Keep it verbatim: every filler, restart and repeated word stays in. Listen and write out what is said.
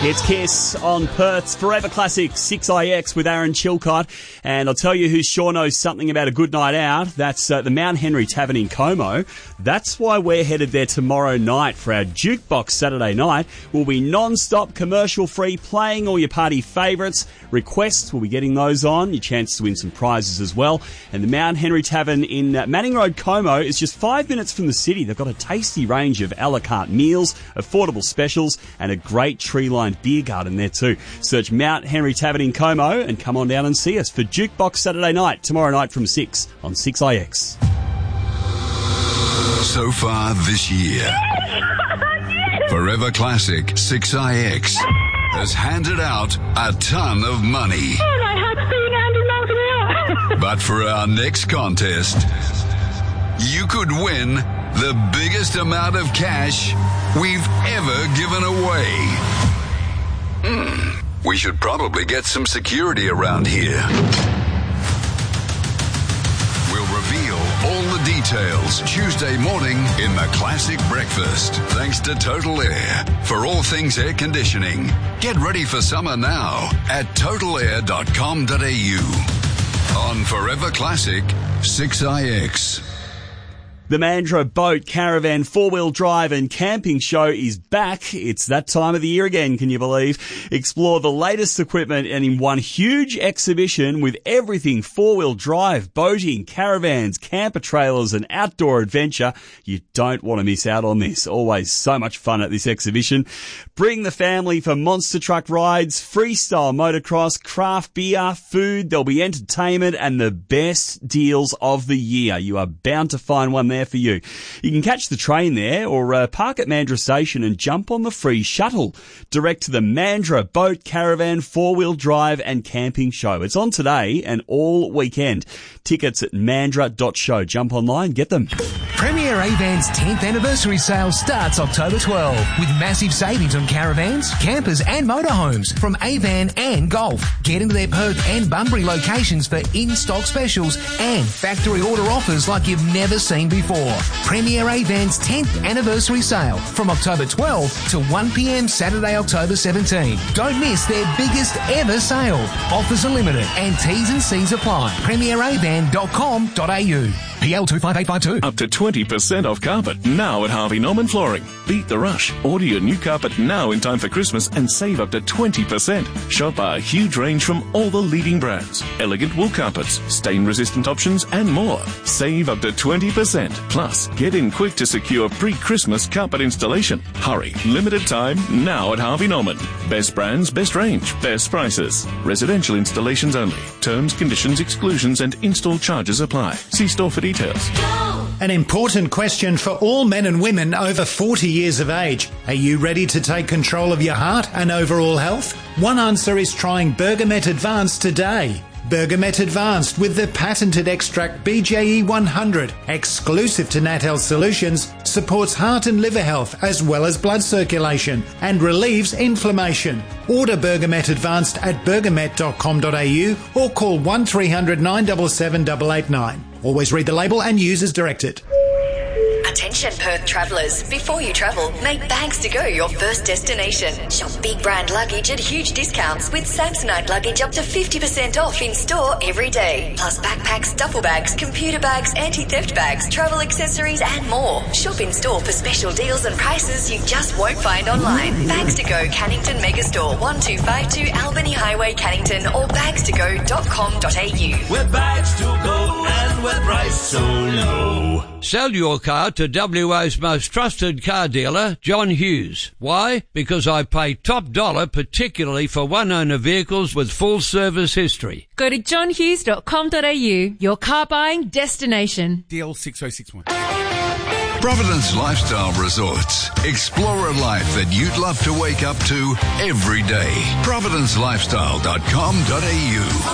It's Kiss on Perth's Forever Classic six I X with Aaron Chilcott. And I'll tell you who sure knows something about a good night out. That's uh, the Mount Henry Tavern in Como. That's why we're headed there tomorrow night for our Jukebox Saturday night. We'll be non-stop, commercial-free, playing all your party favourites. Requests, we'll be getting those on. Your chance to win some prizes as well. And the Mount Henry Tavern in uh, Manning Road, Como is just five minutes from the city. They've got a tasty range of a la carte meals, affordable specials, and a great tree-lined beer garden there too. Search Mount Henry Tavern in Como and come on down and see us for Jukebox Saturday night, tomorrow night from six on six I X. So far this year, Forever Classic six I X has handed out a ton of money. But for our next contest, you could win the biggest amount of cash we've ever given away. Hmm, we should probably get some security around here. We'll reveal all the details Tuesday morning in the Classic Breakfast. Thanks to Total Air for all things air conditioning. Get ready for summer now at total air dot com dot a u. On Forever Classic six I X. The Mandurah Boat, Caravan, Four-Wheel Drive and Camping Show is back. It's that time of the year again, can you believe? Explore the latest equipment and in one huge exhibition with everything four-wheel drive, boating, caravans, camper trailers and outdoor adventure. You don't want to miss out on this. Always so much fun at this exhibition. Bring the family for monster truck rides, freestyle motocross, craft beer, food. There'll be entertainment and the best deals of the year. You are bound to find one there for you. You can catch the train there or uh, park at Mandurah Station and jump on the free shuttle direct to the Mandurah Boat, Caravan, Four-Wheel Drive and Camping Show. It's on today and all weekend. Tickets at mandurah dot show. Jump online, get them. Premier Avan's tenth anniversary sale starts October twelfth with massive savings on caravans, campers and motorhomes from Avan and Golf. Get into their Perth and Bunbury locations for in-stock specials and factory order offers like you've never seen before. Premier Avan's tenth anniversary sale from October twelfth to one p m Saturday, October seventeenth. Don't miss their biggest ever sale. Offers are limited and T's and C's apply. premier avan dot com dot a u. P L two five eight five two. Up to twenty percent off carpet now at Harvey Norman Flooring. Beat the rush. Order your new carpet now in time for Christmas and save up to twenty percent. Shop our huge range from all the leading brands. Elegant wool carpets, stain-resistant options and more. Save up to twenty percent. Plus, get in quick to secure pre-Christmas carpet installation. Hurry. Limited time now at Harvey Norman. Best brands, best range, best prices. Residential installations only. Terms, conditions, exclusions and install charges apply. See store for details. An important question for all men and women over forty years of age. Are you ready to take control of your heart and overall health? One answer is trying Bergamet Advanced today. Bergamet Advanced with the patented extract B J E one hundred, exclusive to Nat Health Solutions, supports heart and liver health as well as blood circulation and relieves inflammation. Order Bergamet Advanced at bergamet dot com dot a u or call one three hundred nine seven seven eight eight nine. Always read the label and use as directed. Attention Perth travellers, before you travel, make Bags to Go your first destination. Shop big brand luggage at huge discounts with Samsonite luggage up to fifty percent off in store every day. Plus backpacks, duffel bags, computer bags, anti-theft bags, travel accessories and more. Shop in store for special deals and prices you just won't find online. Bags to Go Cannington Megastore, one two five two Albany Highway, Cannington or bags to go dot com dot a u. We're Bags to Go and we're priced so low. Sell your car to W A's most trusted car dealer, John Hughes. Why? Because I pay top dollar, particularly for one-owner vehicles with full service history. Go to john hughes dot com dot a u, your car buying destination. D L six oh six one. Providence Lifestyle Resorts. Explore a life that you'd love to wake up to every day. providence lifestyle dot com dot a u.